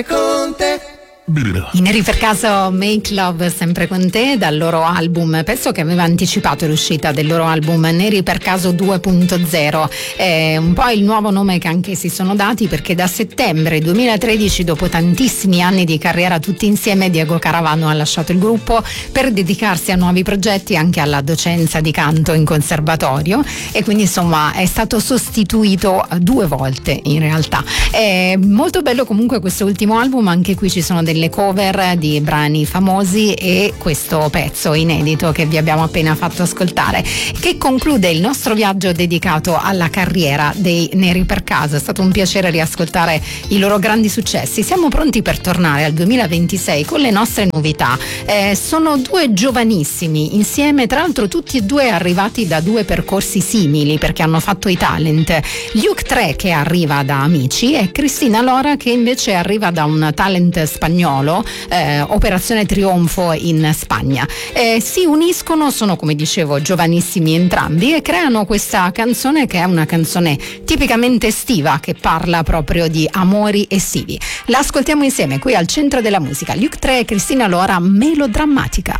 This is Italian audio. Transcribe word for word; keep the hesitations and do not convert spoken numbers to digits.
Con te. I Neri per caso Make Love sempre con te, dal loro album, penso che aveva anticipato l'uscita del loro album Neri per caso due punto zero, è un po' il nuovo nome che anche si sono dati, perché da settembre duemilatredici, dopo tantissimi anni di carriera tutti insieme, Diego Caravano ha lasciato il gruppo per dedicarsi a nuovi progetti, anche alla docenza di canto in conservatorio, e quindi insomma è stato sostituito due volte in realtà. È molto bello comunque questo ultimo album, anche qui ci sono delle cover di brani famosi e questo pezzo inedito che vi abbiamo appena fatto ascoltare, che conclude il nostro viaggio dedicato alla carriera dei Neri per caso. È stato un piacere riascoltare i loro grandi successi. Siamo pronti per tornare al duemilaventisei con le nostre novità. Eh, sono due giovanissimi insieme, tra l'altro tutti e due arrivati da due percorsi simili, perché hanno fatto i talent. Luke tre, che arriva da Amici, e Cristina Lora, che invece arriva da un talent spagnolo, eh, Operazione Trionfo in Spagna. Eh, si uniscono, sono come dicevo giovanissimi entrambi, e creano questa canzone che è una canzone tipicamente estiva, che parla proprio di amori estivi. La ascoltiamo insieme qui al Centro della Musica. Luke tre e Cristina Lora, Melodrammatica.